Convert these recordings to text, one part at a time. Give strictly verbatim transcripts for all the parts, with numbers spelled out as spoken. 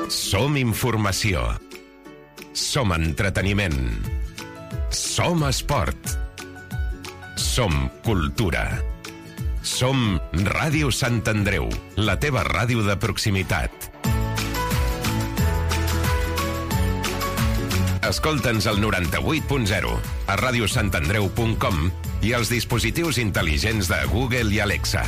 Som informació. Som entreteniment. Som esport. Som cultura. Som Ràdio Sant Andreu, la teva ràdio de proximitat. Escolta'ns al noranta-vuit punt zero, a radiosantandreu punt com i als dispositius intel·ligents de Google i Alexa.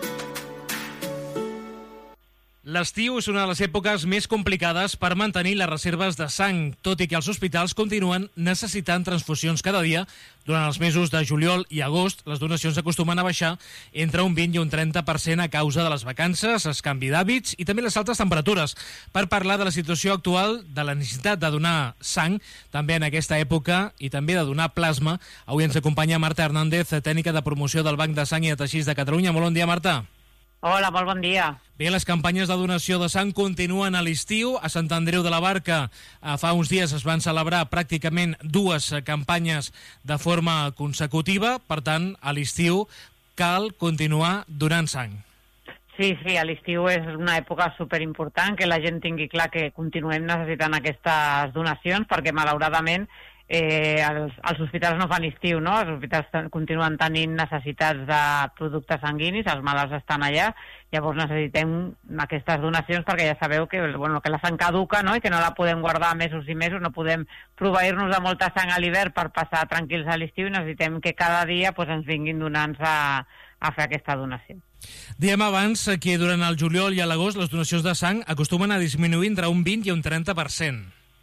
L'estiu és una de les èpoques més complicades per mantenir les reserves de sang, tot i que els hospitals continuen necessitant transfusions cada dia. Durant els mesos de juliol i agost, les donacions acostumen a baixar entre un vint i un trenta per cent a causa de les vacances, el canvi d'hàbits i també les altes temperatures. Per parlar de la situació actual, de la necessitat de donar sang, també en aquesta època, i també de donar plasma, avui ens acompanya Marta Hernández, tècnica de promoció del Banc de Sang i de Teixits de Catalunya. Molt bon dia, Marta. Hola, molt bon dia. Bé, les campanyes de donació de sang continuen a l'estiu. A Sant Andreu de la Barca fa uns dies es van celebrar pràcticament dues campanyes de forma consecutiva. Per tant, a l'estiu cal continuar donant sang. Sí, sí, a l'estiu és una època superimportant que la gent tingui clar que continuem necessitant aquestes donacions perquè, malauradament, Eh, els, els hospitals no fan estiu, no? Els hospitals ten, continuen tenint necessitats de productes sanguinis, els malalts estan allà, llavors necessitem aquestes donacions perquè ja sabeu que, bueno, que la sang caduca, no? I que no la podem guardar mesos i mesos, no podem proveir-nos de molta sang a l'hivern per passar tranquils a l'estiu i necessitem que cada dia pues, ens vinguin donants a, a fer aquesta donació. Dèiem abans que durant el juliol i l'agost les donacions de sang acostumen a disminuir entre un vint i un trenta per cent.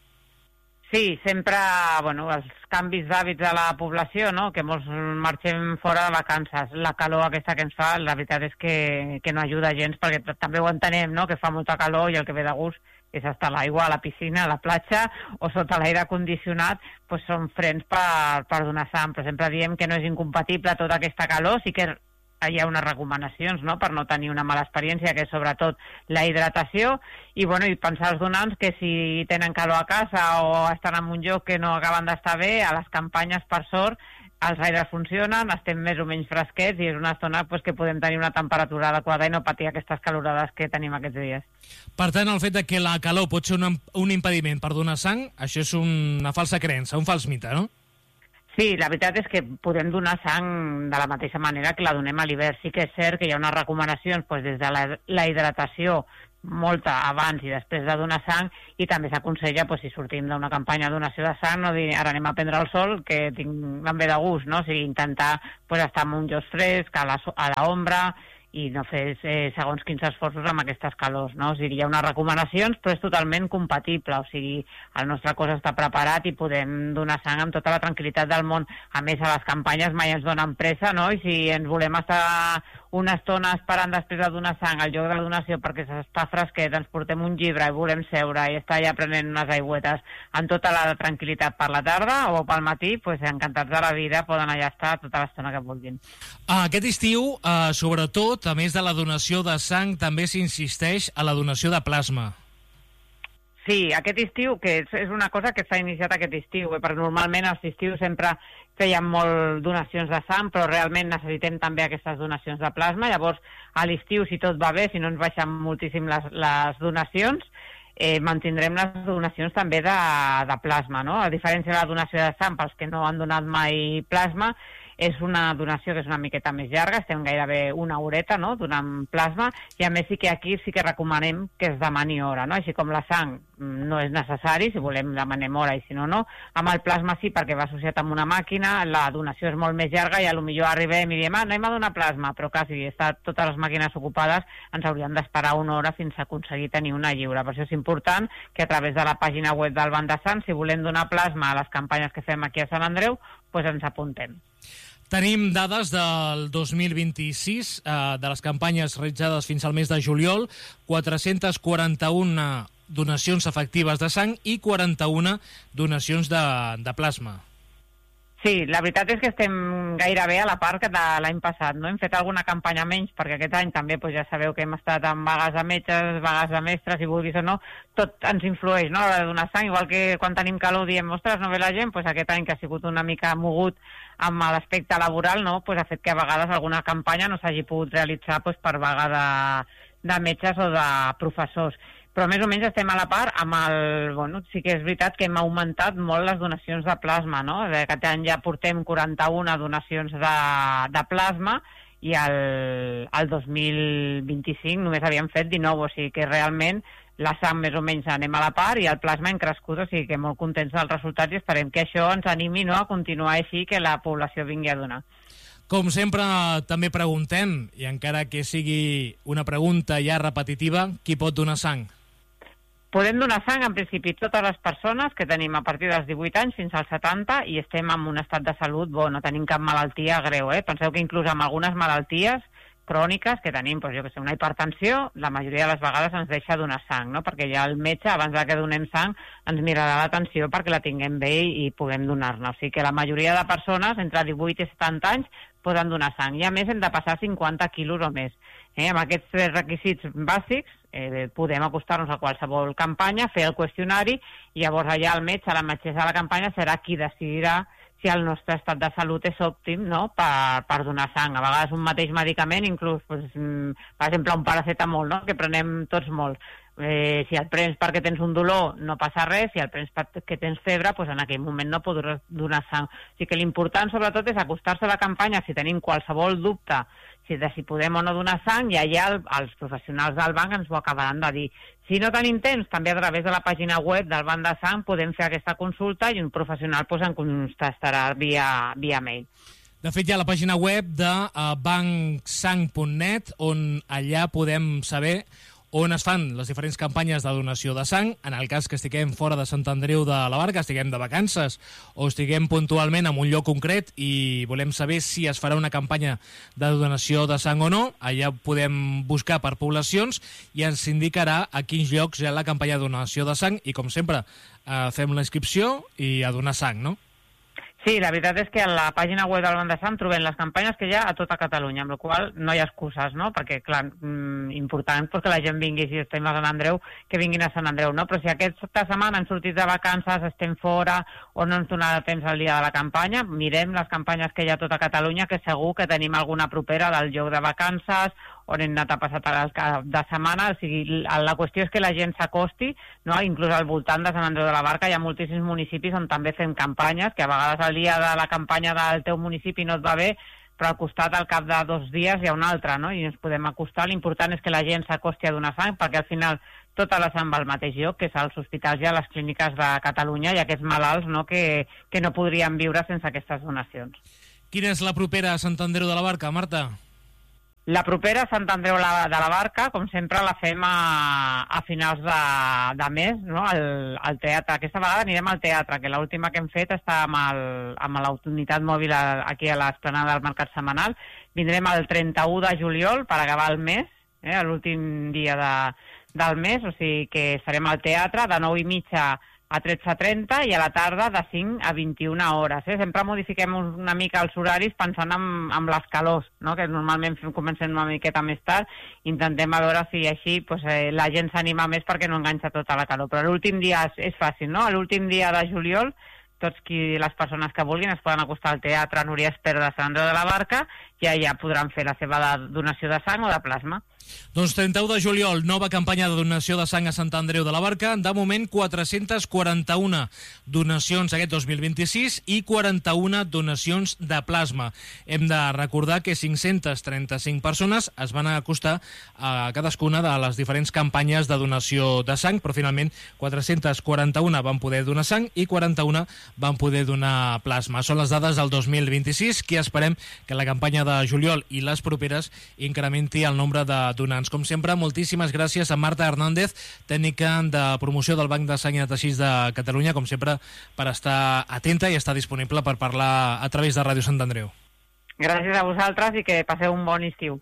Sí, sempre, bueno, els canvis d'hàbits de la població, no?, que molts marxem fora de vacances, la calor aquesta que ens fa, la veritat és que, que no ajuda gens, perquè també ho entenem, no?, que fa molta calor i el que ve de gust és estar a l'aigua, a la piscina, a la platja o sota l'aire condicionat, doncs són frens per, per donar sang, però sempre diem que no és incompatible tota aquesta calor, sí que hi ha unes recomanacions, no?, per no tenir una mala experiència, que és sobretot la hidratació, i, bueno, i pensar als donants que si tenen calor a casa o estan en un lloc que no acaben d'estar bé, a les campanyes, per sort, els aires funcionen, estem més o menys fresquets i és una estona pues, que podem tenir una temperatura adequada i no patir aquestes calorades que tenim aquests dies. Per tant, el fet de que la calor pot ser un, un impediment per donar sang, això és una falsa creença, un fals mite, no? Sí, la veritat és que podem donar sang de la mateixa manera que la donem a l'hivern. Sí que és cert que hi ha unes recomanacions doncs, des de la, la hidratació molta abans i després de donar sang i també s'aconsella, doncs, si sortim d'una campanya de donació de sang, no dir ara anem a prendre el sol, que tinc, em ve de gust, no? O sigui, intentar doncs, estar en un lloc fresc, a la, a l'ombra, i no fer eh, segons quins esforços amb aquestes calors, no? O sigui, hi ha unes recomanacions, però és totalment compatible, o sigui, el nostre cos està preparat i podem donar sang amb tota la tranquil·litat del món. A més, a les campanyes mai ens donen pressa, no? I si ens volem estar una estona esperant després de donar sang al lloc de la donació perquè s'està fresquet, ens portem un llibre i volem seure i estar allà prenent unes aigüetes amb tota la tranquil·litat per la tarda o pel matí, doncs encantats de la vida, poden allà estar tota l'estona que vulguin. Aquest estiu, eh, sobretot, a més de la donació de sang, també s'insisteix a la donació de plasma. Sí, aquest estiu, que és, és una cosa que s'ha iniciat aquest estiu, eh, perquè normalment als estius sempre feien molt donacions de sang, però realment necessitem també aquestes donacions de plasma. Llavors, a l'estiu, si tot va bé, si no ens baixen moltíssim les, les donacions, eh, mantindrem les donacions també de, de plasma, no? A diferència de la donació de sang, pels que no han donat mai plasma, és una donació que és una miqueta més llarga, estem gairebé una horeta, no?, donant plasma, i a més sí que aquí sí que recomanem que es demani hora, no? Així com la sang no és necessari, si volem demanem hora i si no, no. Amb el plasma sí, perquè va associat amb una màquina, la donació és molt més llarga i potser arribem i diem, ah, anem a donar plasma, però clar, si estan totes les màquines ocupades, ens hauríem d'esperar una hora fins a aconseguir tenir una lliure. Per això és important que a través de la pàgina web del Banc de Sang, si volem donar plasma a les campanyes que fem aquí a Sant Andreu, doncs ens apuntem. Tenim dades del dos mil vint-i-sis, eh, de les campanyes realitzades fins al mes de juliol, quatre-centes quaranta-una donacions efectives de sang i quaranta-una donacions de, de plasma. Sí, la veritat és que estem gairebé a la part de l'any passat, no? Hem fet alguna campanya menys, perquè aquest any també doncs, ja sabeu que hem estat amb vagues de metges, vagues de mestres, si vulguis o no, tot ens influeix, no?, a l'hora de donar sang, igual que quan tenim calor diem, ostres, no ve la gent, doncs aquest any que ha sigut una mica mogut amb l'aspecte laboral, no?, doncs ha fet que a vegades alguna campanya no s'hagi pogut realitzar doncs, per vaga de, de metges o de professors. però més o menys estem a la part amb el... Bueno, sí que és veritat que hem augmentat molt les donacions de plasma, no? Aquest any ja portem quaranta-una donacions de, de plasma i el, el dos mil vint-i-cinc només havíem fet dinou, o sigui que realment la sang més o menys anem a la part i el plasma hem crescut, o sigui que molt contents dels resultats i esperem que això ens animi, no?, a continuar així, que la població vingui a donar. Com sempre, també preguntem, i encara que sigui una pregunta ja repetitiva, qui pot donar sang? Podem donar sang, en principi, totes les persones que tenim a partir dels divuit anys fins als setanta i estem en un estat de salut bo, no tenim cap malaltia greu, eh? Penseu que inclús amb algunes malalties cròniques que tenim, doncs, jo que sé, una hipertensió, la majoria de les vegades ens deixa donar sang, no? Perquè ja el metge, abans de que donem sang, ens mirarà l'atenció perquè la tinguem bé i, i puguem donar-ne. O sigui que la majoria de persones, entre divuit i setanta anys, poden donar sang. I a més hem de passar cinquanta quilos o més. Eh? Amb aquests tres requisits bàsics eh, podem acostar-nos a qualsevol campanya, fer el qüestionari i llavors allà el metge, la metgessa de la campanya serà qui decidirà si el nostre estat de salut és òptim, no?, per, per donar sang. A vegades un mateix medicament, inclús, pues, per exemple, un paracetamol, no?, que prenem tots molt. Eh, si el prens perquè tens un dolor, no passa res. Si el prens perquè tens febre, pues en aquell moment no podràs donar sang. O sigui que l'important, sobretot, és acostar-se a la campanya si tenim qualsevol dubte si de si podem o no donar sang, i allà el, els professionals del banc ens ho acabaran de dir. Si no tenim temps, també a través de la pàgina web del Banc de Sang podem fer aquesta consulta i un professional pues, en contestarà via, via mail. De fet, hi ha la pàgina web de uh, banc sang punt net, on allà podem saber on es fan les diferents campanyes de donació de sang, en el cas que estiguem fora de Sant Andreu de la Barca, estiguem de vacances o estiguem puntualment en un lloc concret i volem saber si es farà una campanya de donació de sang o no. Allà podem buscar per poblacions i ens indicarà a quins llocs hi ha la campanya de donació de sang i, com sempre, eh, fem la inscripció i a donar sang, no? Sí, la veritat és que a la pàgina web del Banc de Sang trobem les campanyes que hi ha a tota Catalunya, amb la qual cosa no hi ha excuses, no? Perquè, clar, mm, important pues, que la gent vingui, si estem a Sant Andreu, que vinguin a Sant Andreu, no? Però si aquesta setmana han sortit de vacances, estem fora o no ens donarà temps al dia de la campanya, mirem les campanyes que hi ha a tota Catalunya, que segur que tenim alguna propera del lloc de vacances on hem anat a passar el cap de setmana. O sigui, la qüestió és que la gent s'acosti, no? Inclús al voltant de Sant Andreu de la Barca hi ha moltíssims municipis on també fem campanyes, que a vegades el dia de la campanya del teu municipi no et va bé, però al costat, al cap de dos dies, hi ha un altre, no? I ens podem acostar. L'important és que la gent s'acosti a donar sang, perquè al final tota la sang va al mateix lloc, que és als hospitals i a les clíniques de Catalunya, i aquests malalts, no?, que, que no podrien viure sense aquestes donacions. Quina és la propera a Sant Andreu de la Barca, Marta? La propera a Sant Andreu de la Barca, com sempre, la fem a, a finals de, de mes, no?, al, al teatre. Aquesta vegada anirem al teatre, que l'última que hem fet està amb, el, amb la unitat mòbil aquí a l'esplanada del Mercat Setmanal. Vindrem el trenta-u de juliol per acabar el mes, eh, l'últim dia de, del mes, o sigui que estarem al teatre de nou i mitja a tretze trenta i a la tarda de cinc a vint-i-una hores. Eh? Sempre modifiquem una mica els horaris pensant en, en les calors, no? Que normalment fem, comencem una miqueta més tard, intentem a veure si així pues, eh, la gent s'anima més perquè no enganxa tota la calor. Però l'últim dia és, és fàcil, no? L'últim dia de juliol tots qui, les persones que vulguin es poden acostar al teatre Núria Espert de Sant Andreu de la Barca i allà podran fer la seva donació de sang o de plasma. Doncs trenta-u de juliol, nova campanya de donació de sang a Sant Andreu de la Barca. De moment, quatre-centes quaranta-una donacions aquest dos mil vint-i-sis i quaranta-una donacions de plasma. Hem de recordar que cinc-centes trenta-cinc persones es van acostar a cadascuna de les diferents campanyes de donació de sang, però finalment quatre-centes quaranta-una van poder donar sang i quaranta-una van poder donar plasma. Són les dades del dos mil vint-i-sis, que esperem que la campanya de juliol i les properes incrementi el nombre de donants. Com sempre, moltíssimes gràcies a Marta Hernández, tècnica de promoció del Banc de Sang i de Teixits de Catalunya, com sempre, per estar atenta i estar disponible per parlar a través de Ràdio Sant Andreu. Gràcies a vosaltres i que passeu un bon estiu.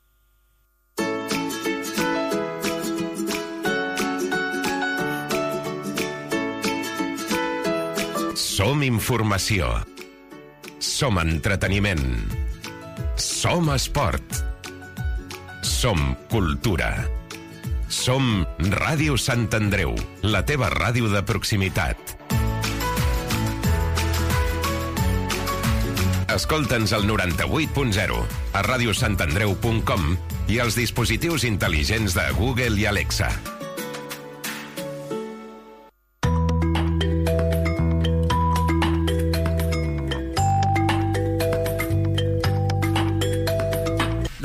Som informació. Som entreteniment. Som esport. Som cultura. Som Ràdio Sant Andreu, la teva ràdio de proximitat. Escolta'ns al noranta-vuit punt zero, a ràdio sant andreu punt com i als dispositius intel·ligents de Google i Alexa.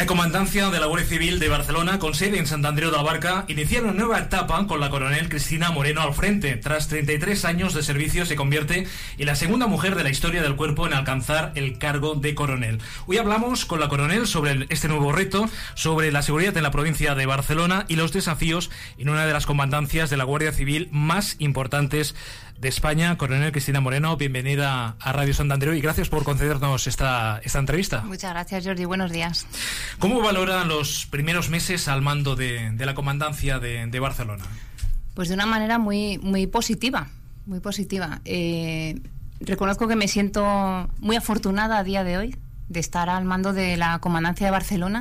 Comandancia de la Guardia Civil de Barcelona, con sede en Sant Andreu de la Barca, inicia una nueva etapa con la coronel Cristina Moreno al frente. Tras treinta y tres años de servicio, se convierte en la segunda mujer de la historia del cuerpo en alcanzar el cargo de coronel. Hoy hablamos con la coronel sobre este nuevo reto, sobre la seguridad en la provincia de Barcelona y los desafíos en una de las comandancias de la Guardia Civil más importantes de España. Coronel Cristina Moreno, bienvenida a Radio Sant Andreu y gracias por concedernos esta, esta entrevista. Muchas gracias, Jordi. Buenos días. ¿Cómo valora los primeros meses al mando de, de la comandancia de, de Barcelona? Pues de una manera muy, muy positiva, muy positiva. Eh, reconozco que me siento muy afortunada a día de hoy de estar al mando de la comandancia de Barcelona,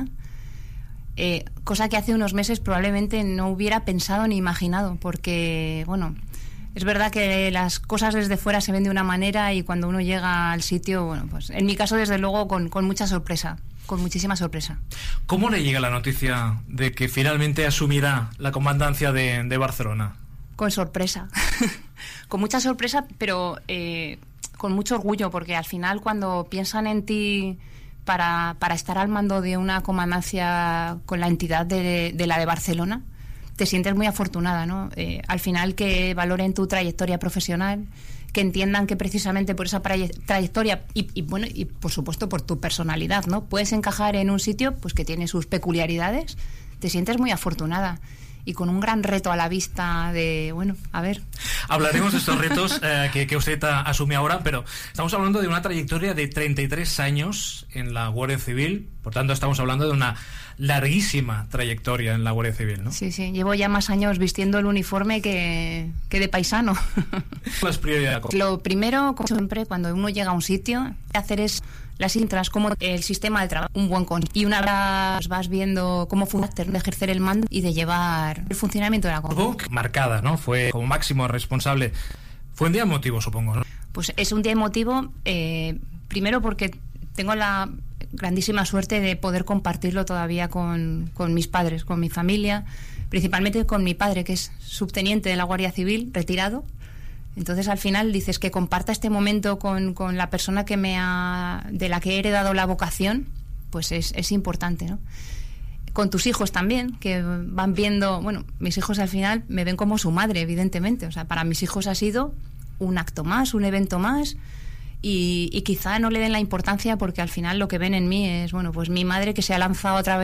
eh, cosa que hace unos meses probablemente no hubiera pensado ni imaginado, porque, bueno, es verdad que las cosas desde fuera se ven de una manera y cuando uno llega al sitio, bueno, pues en mi caso desde luego con, con mucha sorpresa, con muchísima sorpresa. ¿Cómo le llega la noticia de que finalmente asumirá la comandancia de, de Barcelona? Con sorpresa, con mucha sorpresa, pero eh, con mucho orgullo, porque al final cuando piensan en ti para, para estar al mando de una comandancia con la entidad de, de la de Barcelona, te sientes muy afortunada, ¿no? Eh, al final que valoren tu trayectoria profesional, que entiendan que precisamente por esa trayectoria y, y bueno, y por supuesto por tu personalidad, ¿no? Puedes encajar en un sitio pues que tiene sus peculiaridades, te sientes muy afortunada y con un gran reto a la vista de, bueno, a ver. Hablaremos de estos retos eh, que, que usted asume ahora, pero estamos hablando de una trayectoria de treinta y tres años en la Guardia Civil, por tanto estamos hablando de una larguísima trayectoria en la Guardia Civil, ¿no? Sí, sí, llevo ya más años vistiendo el uniforme que, que de paisano. ¿Cuál es prioridad? Lo primero, como siempre, cuando uno llega a un sitio, hacer es las intras, como el sistema de trabajo, un buen concepto. Y una vez vas viendo cómo funciona, de ejercer el mando y de llevar el funcionamiento de la comunidad. Marcada, ¿no? Fue como máximo responsable. Fue un día emotivo, supongo, ¿no? Pues es un día emotivo, eh, primero porque tengo la grandísima suerte de poder compartirlo todavía con, con mis padres, con mi familia, principalmente con mi padre, que es subteniente de la Guardia Civil, retirado. Entonces, al final, dices que comparta este momento con, con la persona que me ha, de la que he heredado la vocación, pues es, es importante, ¿no? Con tus hijos también, que van viendo, bueno, mis hijos al final me ven como su madre, evidentemente. O sea, para mis hijos ha sido un acto más, un evento más, y, y quizá no le den la importancia porque al final lo que ven en mí es, bueno, pues mi madre que se ha lanzado otra vez